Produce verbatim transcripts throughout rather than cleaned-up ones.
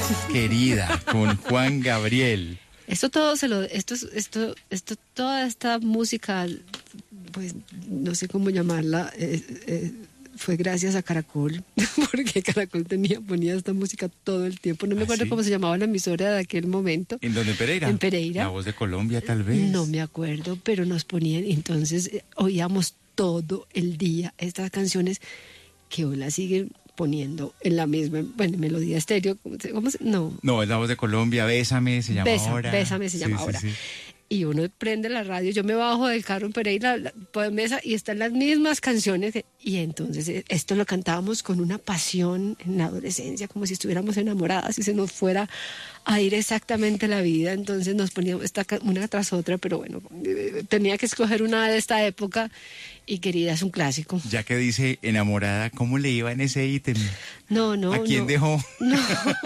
Querida, con Juan Gabriel. Esto todo se lo, esto, esto, esto, toda esta música, pues no sé cómo llamarla, eh, eh, fue gracias a Caracol, porque Caracol tenía, ponía esta música todo el tiempo. No me ¿Ah, acuerdo sí? cómo se llamaba la emisora de aquel momento. ¿En dónde, Pereira? En Pereira. La Voz de Colombia, tal vez. No me acuerdo, pero nos ponían, entonces eh, oíamos todo el día estas canciones que hoy las siguen poniendo en la misma, bueno, melodía estéreo, ¿cómo se, cómo se? No. No, es La Voz de Colombia, Bésame, se llama Besa, ahora. Bésame se llama Sí, ahora. sí, sí. Y uno prende la radio, yo me bajo del carro en Pereira, la, por mesa, y están las mismas canciones. Que, y entonces eh, esto lo cantábamos con una pasión en la adolescencia, como si estuviéramos enamoradas y se nos fuera a ir exactamente la vida. Entonces nos poníamos esta, una tras otra, pero bueno, eh, tenía que escoger una de esta época y Querida es un clásico. Ya que dice enamorada, ¿cómo le iba en ese ítem? No, no, ¿A quién no. dejó? No,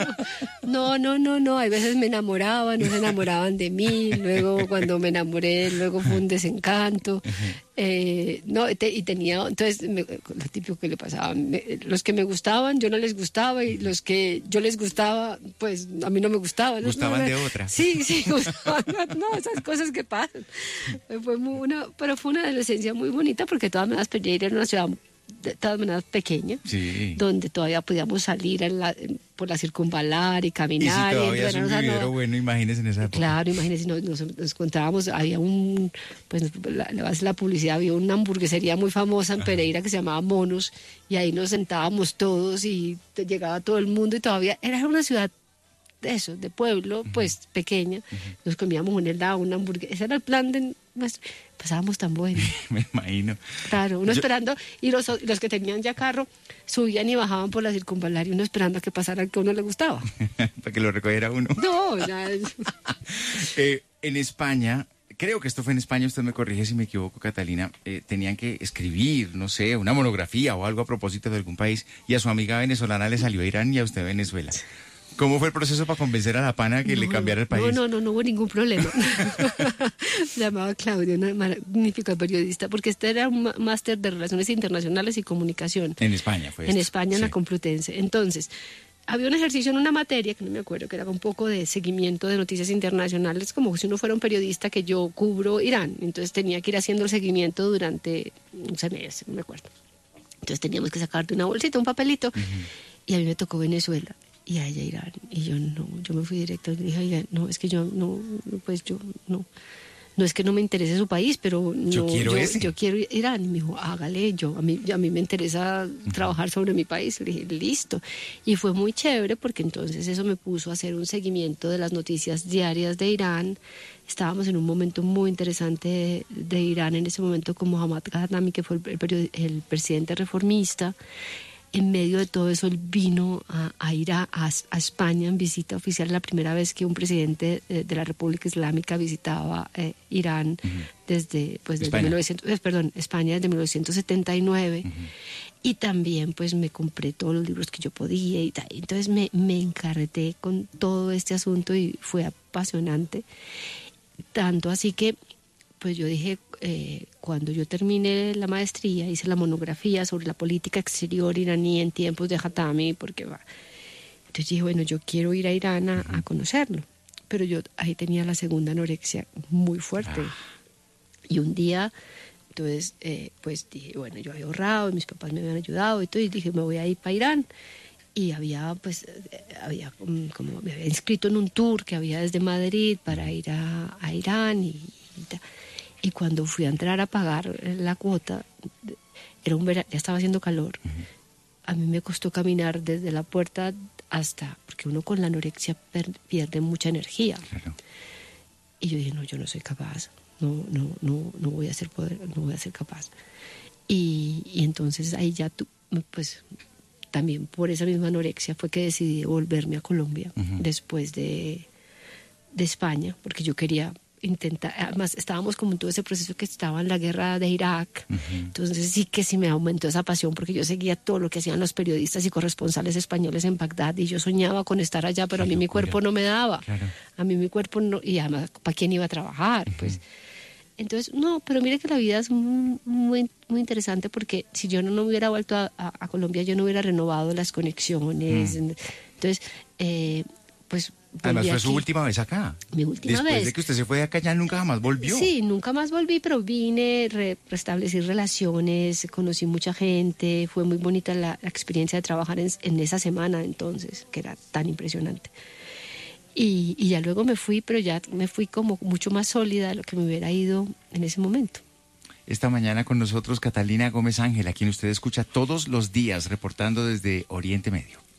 no, no, no, no. Hay veces me enamoraban, no se enamoraban de mí. Luego, cuando me enamoré, luego fue un desencanto. Eh, no, te, y tenía, entonces, me, lo típico que le pasaba. Me, los que me gustaban, yo no les gustaba. Y los que yo les gustaba, pues a mí no me gustaban. Gustaban no, de otra. Sí, sí, gustaban. No, esas cosas que pasan. Fue muy una, pero fue una adolescencia muy bonita porque de todas maneras Pereira era una ciudad de todas maneras pequeña, Sí. donde todavía podíamos salir en la, en, por la circunvalar y caminar. Y si todavía y es un vividero no, bueno, imagínense en esa época. Claro, imagínense, nos, nos, nos encontrábamos, había un, pues la, le vas a la publicidad, había una hamburguesería muy famosa en Pereira Ajá. que se llamaba Monos, y ahí nos sentábamos todos y llegaba todo el mundo, y todavía era una ciudad de eso, de pueblo, uh-huh. pues pequeña. Uh-huh. Nos comíamos un helado, una hamburguesa, ese era el plan de nuestro. Pasábamos tan bueno. Me imagino. Claro, uno Yo... esperando, y los, los que tenían ya carro subían y bajaban por la circunvalar, y uno esperando a que pasara el que a uno le gustaba. Para que lo recogiera uno. No, ya. eh, en España, creo que esto fue en España, usted me corrige si me equivoco, Catalina, eh, tenían que escribir, no sé, una monografía o algo a propósito de algún país, y a su amiga venezolana le salió a Irán y a usted a Venezuela. ¿Cómo fue el proceso para convencer a la pana que no, le cambiara el país? No, no, no, no hubo ningún problema. Se llamaba Claudia, una magnífica periodista, porque este era un máster de Relaciones Internacionales y Comunicación. En España fue En esto. España, en sí. la Complutense. Entonces, había un ejercicio en una materia, que no me acuerdo, que era un poco de seguimiento de noticias internacionales, como si uno fuera un periodista que yo cubro Irán. Entonces tenía que ir haciendo el seguimiento durante un semestre, no me acuerdo. Entonces teníamos que sacar de una bolsita un papelito, uh-huh. y a mí me tocó Venezuela. Y a ella Irán, y yo no, yo me fui directo y dije, oiga, no, es que yo no, pues yo no, no es que no me interese su país, pero no, yo quiero yo, ese. yo quiero Irán. Y me dijo, hágale, yo, a mí, a mí me interesa uh-huh. trabajar sobre mi país. Le dije, listo. Y fue muy chévere porque entonces eso me puso a hacer un seguimiento de las noticias diarias de Irán. Estábamos en un momento muy interesante de, de Irán en ese momento con Mohammad Ghaznami, que fue el, el, el presidente reformista. En medio de todo eso, él vino a, a ir a, a, a España en visita oficial, la primera vez que un presidente de, de la República Islámica visitaba eh, Irán uh-huh. desde, pues, desde España. mil novecientos, eh, perdón, España desde mil novecientos setenta y nueve. Uh-huh. Y también pues me compré todos los libros que yo podía y tal. Entonces me, me encarreté con todo este asunto y fue apasionante. Tanto así que pues yo dije, eh, cuando yo terminé la maestría, hice la monografía sobre la política exterior iraní en tiempos de Khatami, porque va. Entonces dije, bueno, yo quiero ir a Irán a, a conocerlo. Pero yo ahí tenía la segunda anorexia muy fuerte. Ah. Y un día, entonces, eh, pues dije, bueno, yo había ahorrado, y mis papás me habían ayudado, y todo, y dije, me voy a ir para Irán. Y había, pues, había como, me había inscrito en un tour que había desde Madrid para ir a, a Irán, y, y Y cuando fui a entrar a pagar la cuota, era un verano, ya estaba haciendo calor. Uh-huh. A mí me costó caminar desde la puerta hasta, porque uno con la anorexia per, pierde mucha energía. Claro. Y yo dije, no, yo no soy capaz, no, no, no, no voy a ser poder, no voy a ser capaz. Y, y entonces ahí ya, tú, pues, también por esa misma anorexia fue que decidí volverme a Colombia uh-huh. después de, de España, porque yo quería intentar, además estábamos como en todo ese proceso que estaba en la guerra de Irak, uh-huh. entonces sí que sí me aumentó esa pasión porque yo seguía todo lo que hacían los periodistas y corresponsales españoles en Bagdad y yo soñaba con estar allá, pero Qué a mí locura. Mi cuerpo no me daba, claro. a mí mi cuerpo no, y además ¿para quién iba a trabajar? Uh-huh. Pues entonces, no, pero mire que la vida es muy, muy, muy interesante porque si yo no, no hubiera vuelto a, a, a Colombia, yo no hubiera renovado las conexiones, uh-huh. entonces eh, pues Además volví fue su aquí. última vez acá. Mi última Después vez. de que usted se fue de acá ya nunca jamás volvió. Sí, nunca más volví, pero vine, re- restablecí relaciones, conocí mucha gente, fue muy bonita la, la experiencia de trabajar en, en esa semana entonces, que era tan impresionante. Y, y ya luego me fui, pero ya me fui como mucho más sólida de lo que me hubiera ido en ese momento. Esta mañana con nosotros Catalina Gómez Ángel, a quien usted escucha todos los días reportando desde Oriente Medio.